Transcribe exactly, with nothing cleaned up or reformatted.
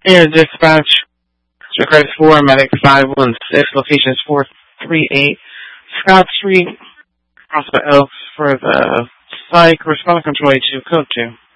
Air dispatch. Request four, medic five one six, location is four three eight Scott Street, Prospect Oaks for the psych. Response control eight two, code two.